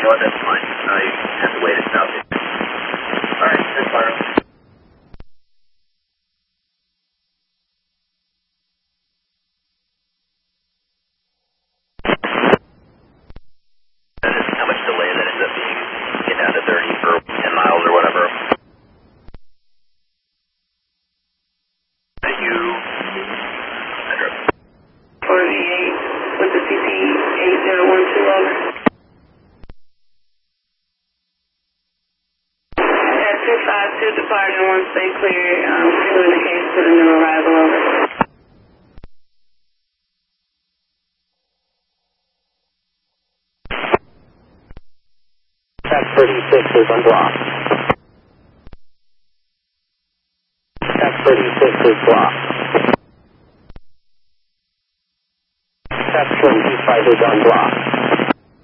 know what, that's fine. You have to wait it out. Alright, that's fine. How much delay that ends up being? Get down to 30 for 10 miles or whatever. You... 48 with the CP 8012 over. At 252 departing, once they clear, still in the case for the new arrival over. Tech 36 is unblocked. Tech 36 is blocked. Tech 25 is unblocked.